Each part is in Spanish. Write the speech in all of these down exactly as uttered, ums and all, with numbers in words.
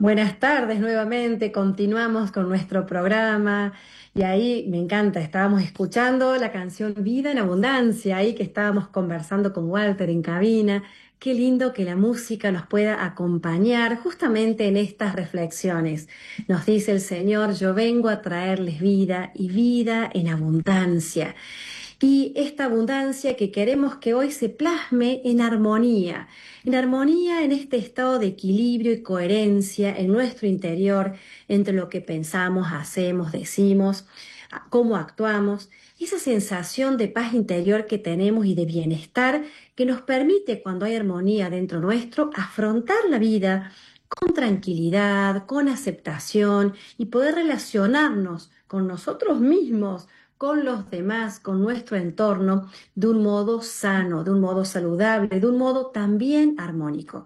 Buenas tardes nuevamente, continuamos con nuestro programa y ahí me encanta, estábamos escuchando la canción Vida en Abundancia, ahí que estábamos conversando con Walter en cabina. Qué lindo que la música nos pueda acompañar justamente en estas reflexiones. Nos dice el Señor, yo vengo a traerles vida y vida en abundancia. Y esta abundancia que queremos que hoy se plasme en armonía, en armonía en este estado de equilibrio y coherencia en nuestro interior entre lo que pensamos, hacemos, decimos, a- cómo actuamos, esa sensación de paz interior que tenemos y de bienestar que nos permite, cuando hay armonía dentro nuestro, afrontar la vida con tranquilidad, con aceptación y poder relacionarnos con nosotros mismos, con los demás, con nuestro entorno, de un modo sano, de un modo saludable, de un modo también armónico.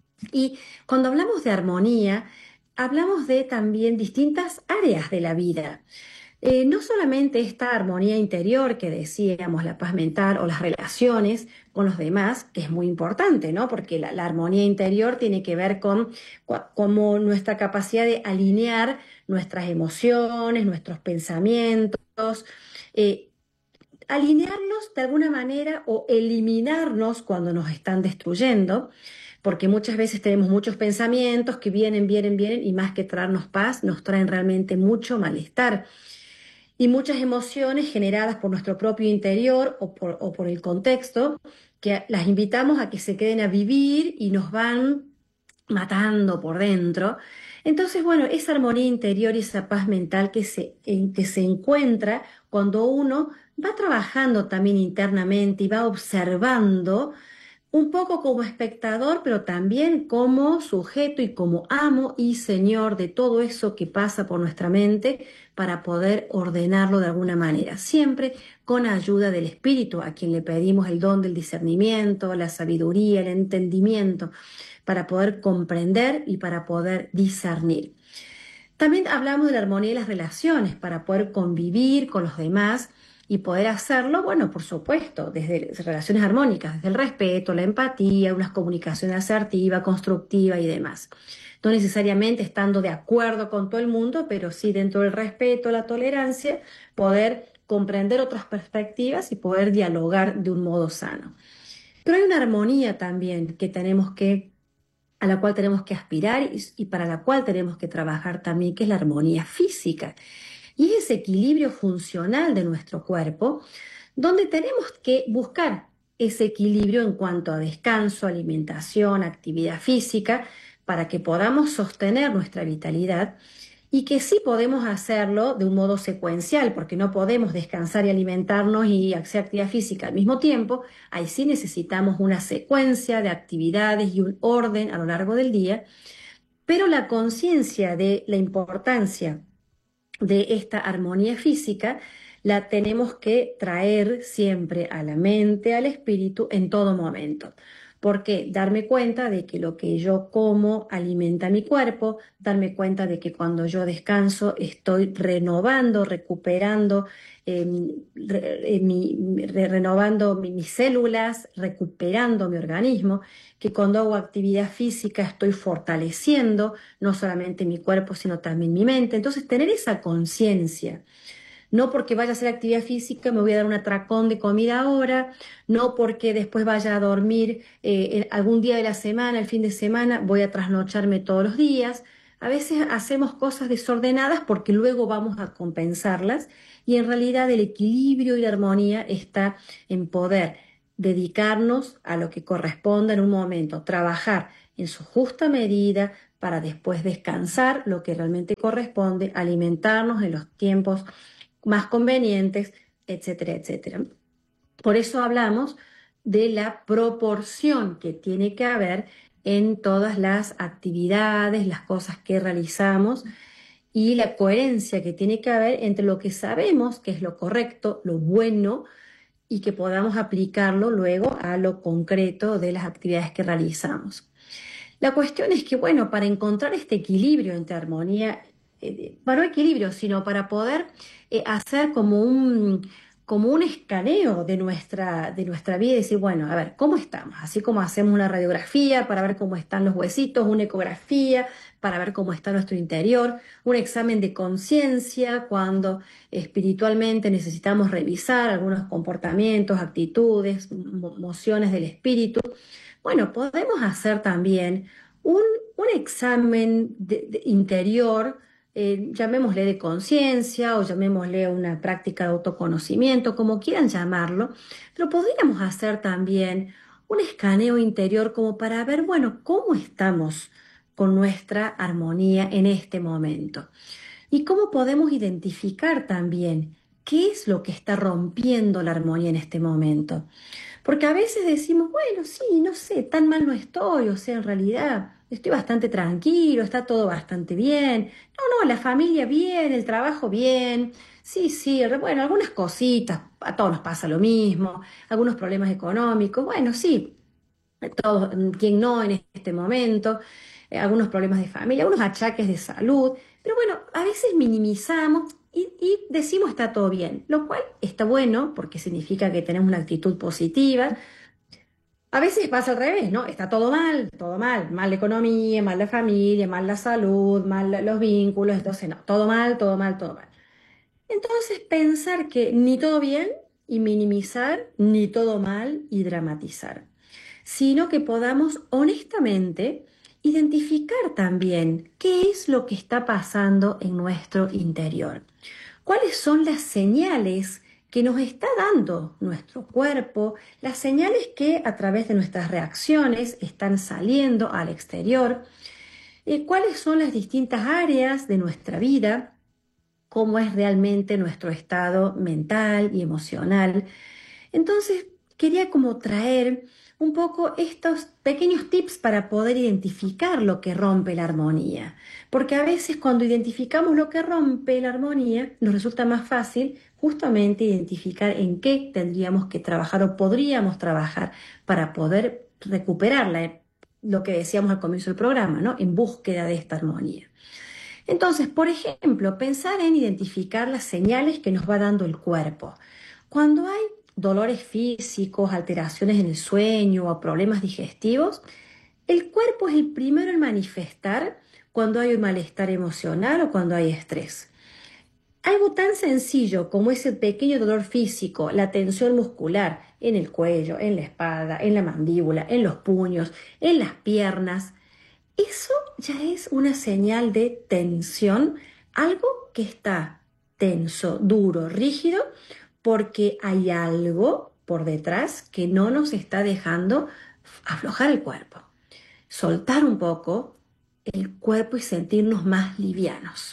Y cuando hablamos de armonía, hablamos de también distintas áreas de la vida. Eh, no solamente esta armonía interior que decíamos, la paz mental o las relaciones con los demás, que es muy importante, ¿no? Porque la, la armonía interior tiene que ver con cua- como nuestra capacidad de alinear nuestras emociones, nuestros pensamientos, eh, alinearlos de alguna manera o eliminarnos cuando nos están destruyendo, porque muchas veces tenemos muchos pensamientos que vienen, vienen, vienen y más que traernos paz, nos traen realmente mucho malestar y muchas emociones generadas por nuestro propio interior o por, o por el contexto, que las invitamos a que se queden a vivir y nos van matando por dentro. Entonces, bueno, esa armonía interior y esa paz mental que se, en, que se encuentra cuando uno va trabajando también internamente y va observando un poco como espectador, pero también como sujeto y como amo y señor de todo eso que pasa por nuestra mente para poder ordenarlo de alguna manera, siempre con ayuda del Espíritu, a quien le pedimos el don del discernimiento, la sabiduría, el entendimiento, para poder comprender y para poder discernir. También hablamos de la armonía y las relaciones para poder convivir con los demás y poder hacerlo, bueno, por supuesto, desde relaciones armónicas, desde el respeto, la empatía, una comunicación asertiva, constructiva y demás. No necesariamente estando de acuerdo con todo el mundo, pero sí dentro del respeto, la tolerancia, poder comprender otras perspectivas y poder dialogar de un modo sano. Pero hay una armonía también que tenemos que a la cual tenemos que aspirar y, y para la cual tenemos que trabajar también, que es la armonía física. Y es ese equilibrio funcional de nuestro cuerpo, donde tenemos que buscar ese equilibrio en cuanto a descanso, alimentación, actividad física, para que podamos sostener nuestra vitalidad y que sí podemos hacerlo de un modo secuencial, porque no podemos descansar y alimentarnos y hacer actividad física al mismo tiempo. Ahí sí necesitamos una secuencia de actividades y un orden a lo largo del día, pero la conciencia de la importancia de esta armonía física la tenemos que traer siempre a la mente, al espíritu, en todo momento. Porque darme cuenta de que lo que yo como alimenta mi cuerpo, darme cuenta de que cuando yo descanso estoy renovando, recuperando, eh, re- eh, mi- mi- re- renovando mi- mis células, recuperando mi organismo, que cuando hago actividad física estoy fortaleciendo no solamente mi cuerpo, sino también mi mente. Entonces, tener esa conciencia. No porque vaya a hacer actividad física me voy a dar un atracón de comida ahora, no porque después vaya a dormir eh, en algún día de la semana, el fin de semana, voy a trasnocharme todos los días. A veces hacemos cosas desordenadas porque luego vamos a compensarlas y en realidad el equilibrio y la armonía está en poder dedicarnos a lo que corresponda en un momento, trabajar en su justa medida para después descansar lo que realmente corresponde, alimentarnos en los tiempos más convenientes, etcétera, etcétera. Por eso hablamos de la proporción que tiene que haber en todas las actividades, las cosas que realizamos y la coherencia que tiene que haber entre lo que sabemos que es lo correcto, lo bueno y que podamos aplicarlo luego a lo concreto de las actividades que realizamos. La cuestión es que, bueno, para encontrar este equilibrio entre armonía, eh, para no equilibrio, sino para poder eh, hacer como un, como un escaneo de nuestra, de nuestra vida y decir, bueno, a ver, ¿cómo estamos? Así como hacemos una radiografía para ver cómo están los huesitos, una ecografía para ver cómo está nuestro interior, un examen de conciencia cuando espiritualmente necesitamos revisar algunos comportamientos, actitudes, mo- emociones del espíritu. Bueno, podemos hacer también un, un examen de- de interior, eh, llamémosle de conciencia o llamémosle una práctica de autoconocimiento, como quieran llamarlo, pero podríamos hacer también un escaneo interior como para ver, bueno, cómo estamos con nuestra armonía en este momento y cómo podemos identificar también qué es lo que está rompiendo la armonía en este momento. Porque a veces decimos, bueno, sí, no sé, tan mal no estoy, o sea, en realidad estoy bastante tranquilo, está todo bastante bien. No, no, la familia bien, el trabajo bien. Sí, sí, re- bueno, algunas cositas, a todos nos pasa lo mismo, algunos problemas económicos, bueno, sí, todos, quien no en este momento, eh, algunos problemas de familia, algunos achaques de salud, pero bueno, a veces minimizamos y, y decimos está todo bien, lo cual está bueno porque significa que tenemos una actitud positiva. A veces pasa al revés, ¿no? Está todo mal, todo mal, mal la economía, mal la familia, mal la salud, mal la- los vínculos, entonces no, todo mal, todo mal, todo mal. Entonces pensar que ni todo bien y minimizar, ni todo mal y dramatizar, sino que podamos honestamente identificar también qué es lo que está pasando en nuestro interior. ¿Cuáles son las señales que nos está dando nuestro cuerpo? Las señales que a través de nuestras reacciones están saliendo al exterior. Eh, ¿Cuáles son las distintas áreas de nuestra vida? ¿Cómo es realmente nuestro estado mental y emocional? Entonces, quería como traer un poco estos pequeños tips para poder identificar lo que rompe la armonía. Porque a veces cuando identificamos lo que rompe la armonía, nos resulta más fácil justamente identificar en qué tendríamos que trabajar o podríamos trabajar para poder recuperarla, eh, lo que decíamos al comienzo del programa, ¿no? En búsqueda de esta armonía. Entonces, por ejemplo, pensar en identificar las señales que nos va dando el cuerpo. Cuando hay dolores físicos, alteraciones en el sueño o problemas digestivos, el cuerpo es el primero en manifestar cuando hay un malestar emocional o cuando hay estrés. Algo tan sencillo como ese pequeño dolor físico, la tensión muscular en el cuello, en la espalda, en la mandíbula, en los puños, en las piernas, eso ya es una señal de tensión, algo que está tenso, duro, rígido, porque hay algo por detrás que no nos está dejando aflojar el cuerpo, soltar un poco el cuerpo y sentirnos más livianos.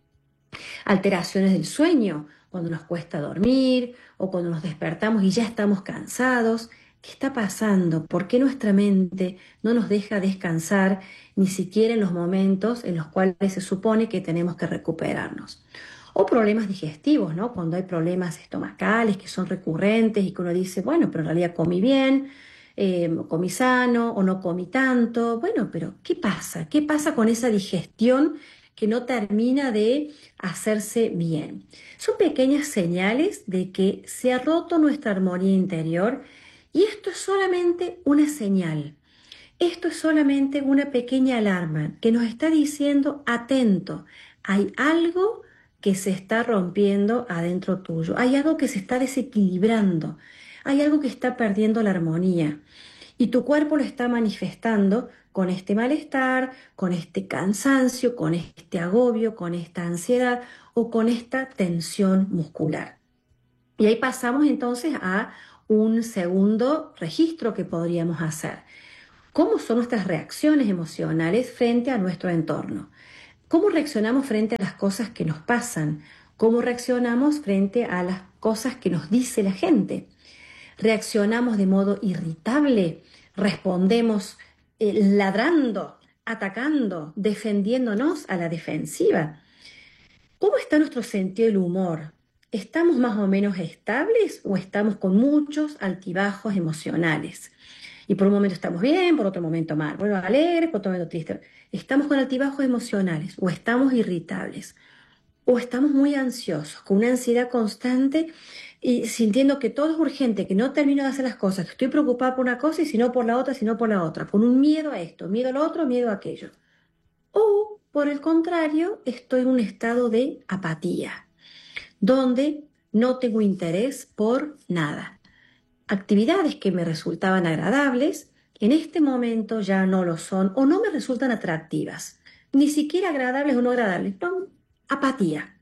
Alteraciones del sueño, cuando nos cuesta dormir o cuando nos despertamos y ya estamos cansados. ¿Qué está pasando? ¿Por qué nuestra mente no nos deja descansar ni siquiera en los momentos en los cuales se supone que tenemos que recuperarnos? O problemas digestivos, ¿no? Cuando hay problemas estomacales que son recurrentes y que uno dice, bueno, pero en realidad comí bien, eh, comí sano o no comí tanto. Bueno, pero ¿qué pasa? ¿Qué pasa con esa digestión que no termina de hacerse bien? Son pequeñas señales de que se ha roto nuestra armonía interior y esto es solamente una señal. Esto es solamente una pequeña alarma que nos está diciendo, atento, hay algo que se está rompiendo adentro tuyo, hay algo que se está desequilibrando, hay algo que está perdiendo la armonía. Y tu cuerpo lo está manifestando con este malestar, con este cansancio, con este agobio, con esta ansiedad o con esta tensión muscular. Y ahí pasamos entonces a un segundo registro que podríamos hacer. ¿Cómo son nuestras reacciones emocionales frente a nuestro entorno? ¿Cómo reaccionamos frente a las cosas que nos pasan? ¿Cómo reaccionamos frente a las cosas que nos dice la gente? ¿Reaccionamos de modo irritable? ¿Respondemos eh, ladrando, atacando, defendiéndonos a la defensiva? ¿Cómo está nuestro sentido del humor? ¿Estamos más o menos estables o estamos con muchos altibajos emocionales? Y por un momento estamos bien, por otro momento mal, bueno, alegre, por otro momento triste. ¿Estamos con altibajos emocionales o estamos irritables? ¿O estamos muy ansiosos, con una ansiedad constante y sintiendo que todo es urgente, que no termino de hacer las cosas, que estoy preocupada por una cosa y si no por la otra, si no por la otra, con un miedo a esto, miedo a lo otro, miedo a aquello. O, por el contrario, estoy en un estado de apatía, donde no tengo interés por nada. Actividades que me resultaban agradables, en este momento ya no lo son o no me resultan atractivas, ni siquiera agradables o no agradables, no, apatía.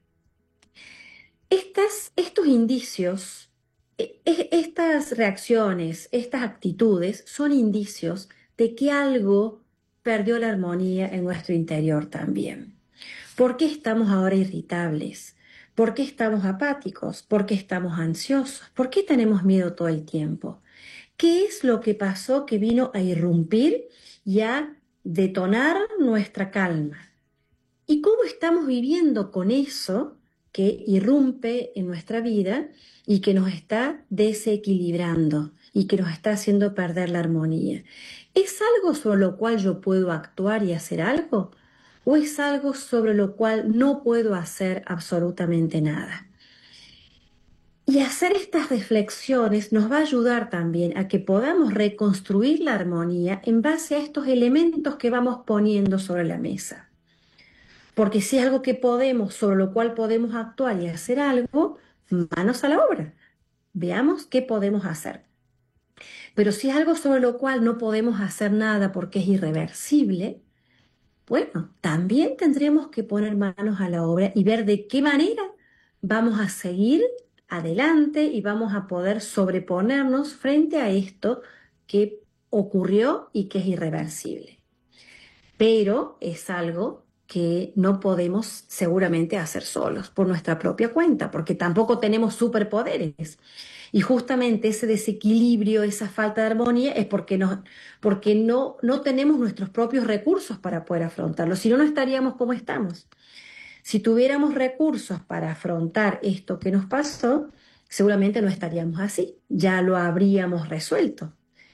Estas, estos indicios, e- e- estas reacciones, estas actitudes son indicios de que algo perdió la armonía en nuestro interior también. ¿Por qué estamos ahora irritables? ¿Por qué estamos apáticos? ¿Por qué estamos ansiosos? ¿Por qué tenemos miedo todo el tiempo? ¿Qué es lo que pasó que vino a irrumpir y a detonar nuestra calma? ¿Y cómo estamos viviendo con eso que irrumpe en nuestra vida y que nos está desequilibrando y que nos está haciendo perder la armonía? ¿Es algo sobre lo cual yo puedo actuar y hacer algo? ¿O es algo sobre lo cual no puedo hacer absolutamente nada? Y hacer estas reflexiones nos va a ayudar también a que podamos reconstruir la armonía en base a estos elementos que vamos poniendo sobre la mesa. Porque si es algo que podemos, sobre lo cual podemos actuar y hacer algo, manos a la obra. Veamos qué podemos hacer. Pero si es algo sobre lo cual no podemos hacer nada porque es irreversible, bueno, también tendremos que poner manos a la obra y ver de qué manera vamos a seguir adelante y vamos a poder sobreponernos frente a esto que ocurrió y que es irreversible. Pero es algo que no podemos seguramente hacer solos por nuestra propia cuenta, porque tampoco tenemos superpoderes. Y justamente ese desequilibrio, esa falta de armonía es porque, no, porque no, no tenemos nuestros propios recursos para poder afrontarlo, si no, no estaríamos como estamos. Si tuviéramos recursos para afrontar esto que nos pasó, seguramente no estaríamos así, ya lo habríamos resuelto.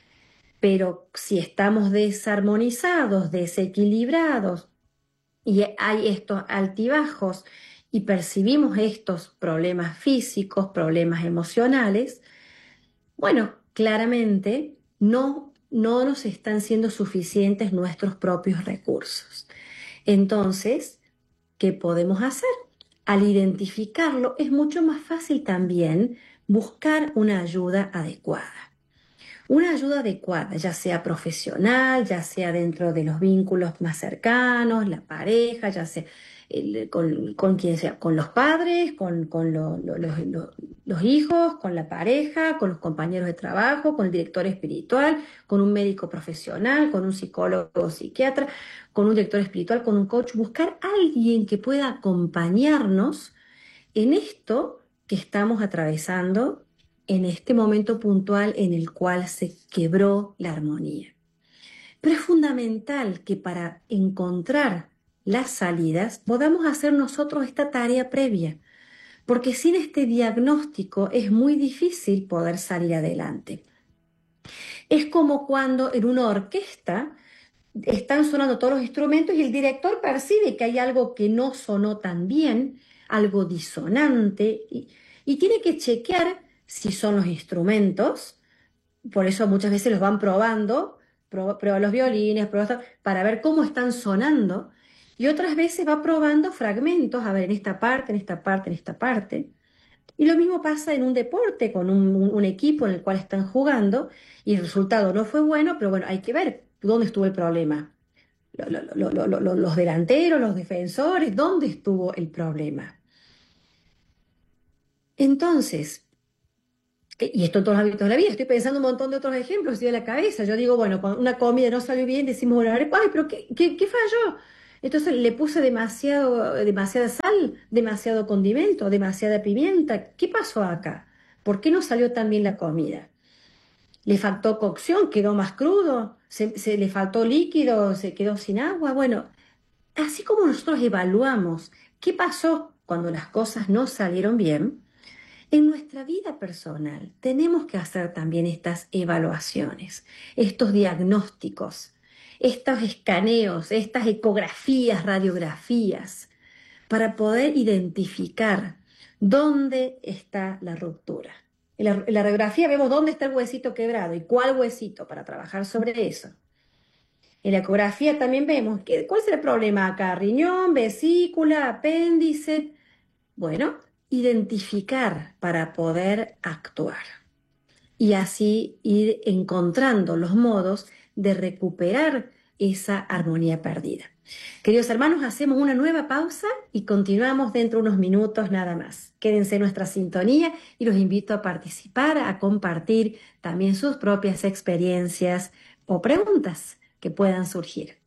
Pero si estamos desarmonizados, desequilibrados, y hay estos altibajos y percibimos estos problemas físicos, problemas emocionales, bueno, claramente no, no nos están siendo suficientes nuestros propios recursos. Entonces, ¿qué podemos hacer? Al identificarlo, es mucho más fácil también buscar una ayuda adecuada. Una ayuda adecuada, ya sea profesional, ya sea dentro de los vínculos más cercanos, la pareja, ya sea el- con, con quien sea, con los padres, con, con lo- lo- los, los- los hijos, con la pareja, con los compañeros de trabajo, con el director espiritual, con un médico profesional, con un psicólogo o psiquiatra, con un director espiritual, con un coach. Buscar a alguien que pueda acompañarnos en esto que estamos atravesando en este momento puntual en el cual se quebró la armonía. Pero es fundamental que para encontrar las salidas podamos hacer nosotros esta tarea previa, porque sin este diagnóstico es muy difícil poder salir adelante. Es como cuando en una orquesta están sonando todos los instrumentos y el director percibe que hay algo que no sonó tan bien, algo disonante, y, y tiene que chequear si son los instrumentos. Por eso muchas veces los van probando, prueba, prueba los violines, prueba, para ver cómo están sonando, y otras veces va probando fragmentos, a ver, en esta parte, en esta parte, en esta parte. Y lo mismo pasa en un deporte, con un, un- un equipo en el cual están jugando, y el resultado no fue bueno, pero bueno, hay que ver dónde estuvo el problema. Lo- lo- lo- lo- lo- lo- los delanteros, los defensores, ¿dónde estuvo el problema? Entonces, eh, y esto en todos los ámbitos de la vida, estoy pensando un montón de otros ejemplos estoy de la cabeza. Yo digo, bueno, cuando una comida no salió bien, decimos, bueno, a ver, ay, pero ¿qué, qué, qué falló? Entonces le puse demasiado, demasiada sal, demasiado condimento, demasiada pimienta. ¿Qué pasó acá? ¿Por qué no salió tan bien la comida? ¿Le faltó cocción? ¿Quedó más crudo? ¿Se, se le faltó líquido? ¿Se quedó sin agua? Bueno, así como nosotros evaluamos qué pasó cuando las cosas no salieron bien, en nuestra vida personal tenemos que hacer también estas evaluaciones, estos diagnósticos, estos escaneos, estas ecografías, radiografías, para poder identificar ¿Dónde está la ruptura? En la, en la radiografía vemos dónde está el huesito quebrado y cuál huesito para trabajar sobre eso. En la ecografía también vemos que, cuál es el problema acá, riñón, vesícula, apéndice. Bueno, identificar para poder actuar y así ir encontrando los modos de recuperar esa armonía perdida. Queridos hermanos, hacemos una nueva pausa y continuamos dentro de unos minutos nada más. Quédense en nuestra sintonía y los invito a participar, a compartir también sus propias experiencias o preguntas que puedan surgir.